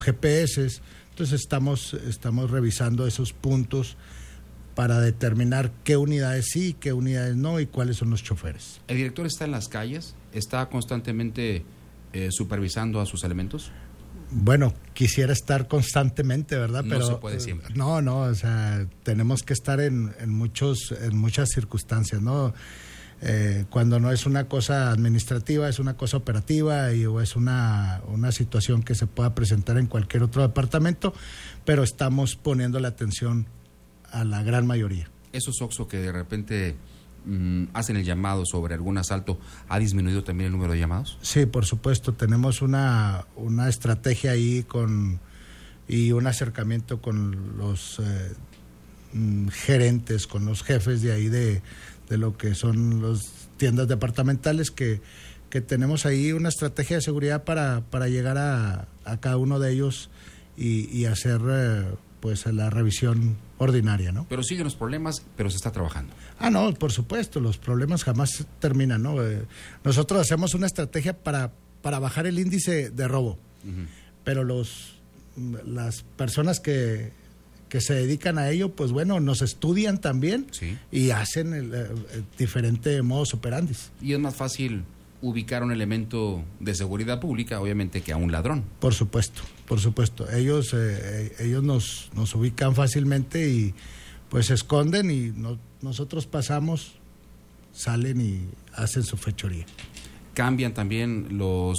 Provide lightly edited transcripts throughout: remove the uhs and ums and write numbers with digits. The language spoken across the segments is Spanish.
GPS. Entonces estamos revisando esos puntos para determinar qué unidades sí, qué unidades no y cuáles son los choferes. ¿El director está en las calles? ¿Está constantemente supervisando a sus elementos? Bueno, quisiera estar constantemente, ¿verdad? Pero no se puede siempre. No, o sea, tenemos que estar en muchas circunstancias, ¿no? Cuando no es una cosa administrativa, es una cosa operativa o es una situación que se pueda presentar en cualquier otro departamento, pero estamos poniendo la atención a la gran mayoría. Esos OXXO que de repente hacen el llamado sobre algún asalto, ¿ha disminuido también el número de llamados? Sí, por supuesto, tenemos una estrategia ahí y un acercamiento con los gerentes, con los jefes de ahí de lo que son las tiendas departamentales, que tenemos ahí una estrategia de seguridad para llegar a cada uno de ellos y hacer pues la revisión ordinaria, ¿no? Pero siguen los problemas, pero se está trabajando. No, por supuesto, los problemas jamás terminan, ¿no? Nosotros hacemos una estrategia para bajar el índice de robo, pero las personas que se dedican a ello, pues bueno, nos estudian también, sí, y hacen diferente modus operandi. Y es más fácil ubicar un elemento de seguridad pública, obviamente, que a un ladrón. Por supuesto. Ellos nos ubican fácilmente y pues se esconden y nosotros pasamos, salen y hacen su fechoría. Cambian también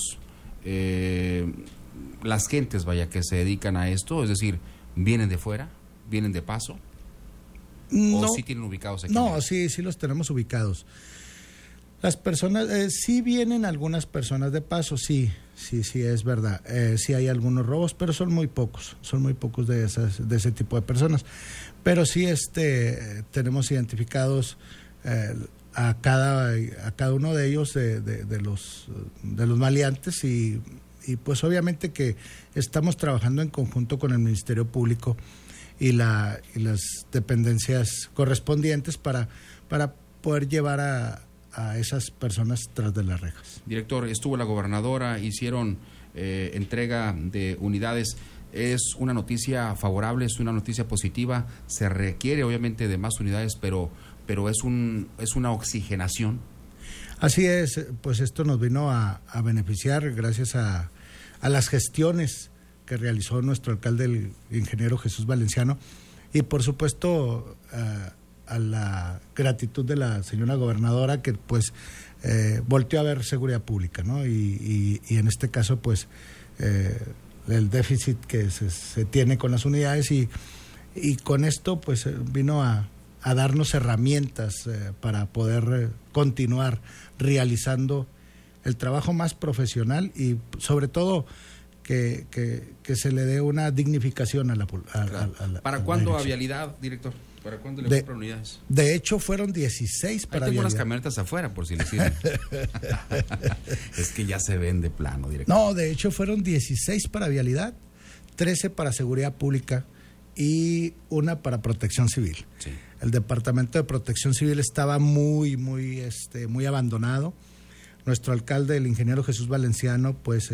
las gentes, que se dedican a esto, es decir, vienen de fuera, vienen de paso, ¿o sí tienen ubicados aquí? No, sí los tenemos ubicados. Las personas, sí vienen algunas personas de paso, sí, es verdad. Sí hay algunos robos, pero son muy pocos de ese tipo de personas. Pero sí tenemos identificados a cada uno de ellos de los maleantes y pues obviamente que estamos trabajando en conjunto con el Ministerio Público y las dependencias correspondientes para poder llevar a esas personas tras de las rejas. Director, estuvo la gobernadora, hicieron entrega de unidades. Es una noticia favorable, es una noticia positiva. Se requiere obviamente de más unidades, pero es una oxigenación. Así es, pues esto nos vino a beneficiar gracias a las gestiones que realizó nuestro alcalde, el ingeniero Jesús Valenciano, y por supuesto a la gratitud de la señora gobernadora, que pues volteó a ver seguridad pública, ¿no? Y en este caso pues el déficit que se tiene con las unidades y con esto pues vino a darnos herramientas para poder continuar realizando el trabajo más profesional y sobre todo que se le dé una dignificación a la ¿Para cuándo a vialidad, director? ¿Para cuándo le compran unidades? De hecho, fueron 16 para tengo vialidad. unas camionetas afuera, por si les sirven. Es que ya se ven de plano, director. No, de hecho, fueron 16 para vialidad, 13 para seguridad pública y una para protección civil. Sí. El Departamento de Protección Civil estaba muy abandonado. Nuestro alcalde, el ingeniero Jesús Valenciano, pues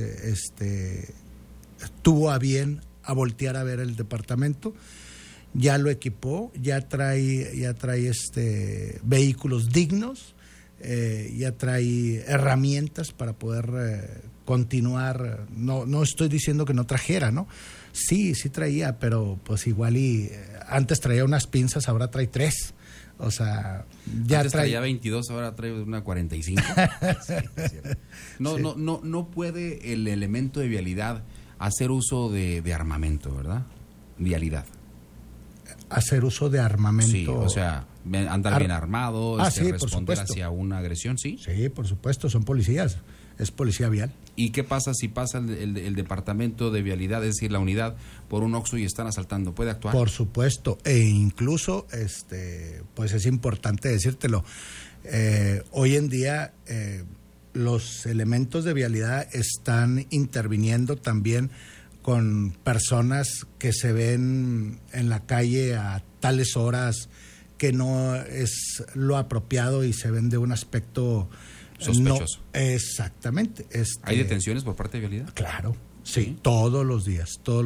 tuvo a bien a voltear a ver el departamento. Ya lo equipó, ya trae vehículos dignos, ya trae herramientas para poder continuar. No estoy diciendo que no trajera, ¿no? Sí traía, pero pues igual antes traía unas pinzas, ahora trae 3. O sea, ya antes traía 22, ahora trae una 45. Sí, no puede el elemento de vialidad hacer uso de armamento, ¿verdad? Vialidad. Hacer uso de armamento. Sí, o sea, andar bien armado, sí, responder hacia una agresión, ¿sí? Sí, por supuesto, son policías, es policía vial. ¿Y qué pasa si pasa el departamento de vialidad, es decir, la unidad, por un OXXO y están asaltando? ¿Puede actuar? Por supuesto, e incluso, pues es importante decírtelo, hoy en día los elementos de vialidad están interviniendo también con personas que se ven en la calle a tales horas que no es lo apropiado y se ven de un aspecto sospechoso. No, exactamente. ¿Hay detenciones por parte de vialidad? Claro, Sí, todos los días, todos